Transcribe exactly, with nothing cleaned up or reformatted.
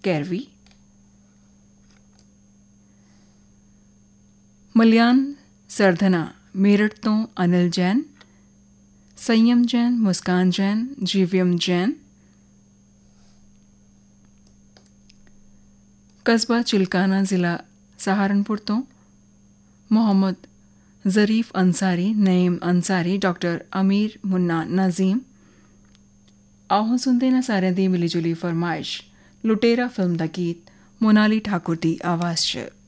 ਕੈਰਵੀ। ਮਲਿਆਨ ਸਰਧਨਾ ਮੇਰਠ ਤੋਂ ਅਨਿਲ ਜੈਨ, ਸੰਯਮ ਜੈਨ, ਮੁਸਕਾਨ ਜੈਨ, ਜੀਵਿयम ਜੈਨ। ਕਸਬਾ ਚਿਲਕਾਨਾ ਜ਼ਿਲ੍ਹਾ ਸਹਾਰਨਪੁਰ ਤੋਂ ਮੁਹੰਮਦ ਜ਼ਰੀਫ ਅੰਸਾਰੀ, ਨਈਮ ਅੰਸਾਰੀ, ਡਾਕਟਰ ਅਮੀਰ ਮੁੰਨਾ ਨਾਜ਼ੀਮ। ਆਓ ਸੁਣਦੇ ਨਾ ਸਾਰਿਆਂ ਦੀ ਮਿਲੀ ਜੁਲੀ ਫਰਮਾਇਸ਼ ਲੁਟੇਰਾ ਫਿਲਮ ਦਾ ਗੀਤ ਮੋਨਾਲੀ ਠਾਕੁਰ ਦੀ ਆਵਾਜ਼ 'ਚ।